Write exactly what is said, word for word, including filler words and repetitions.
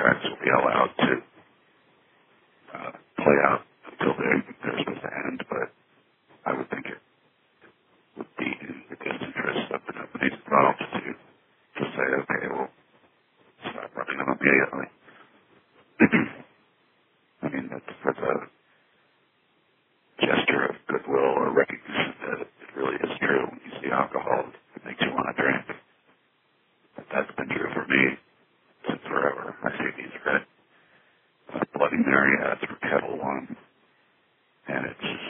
contracts will be allowed to uh, play out until they're, they're supposed to end, but I would think it would be in the best interest of the companies involved to just say, okay, we'll stop running them immediately. I mean, that's, that's a gesture of goodwill or recognition that it really is true. When you see alcohol, it makes you want to drink. But that's been true for me since forever. I see these red uh, Bloody Mary ads for Kettle One, and it's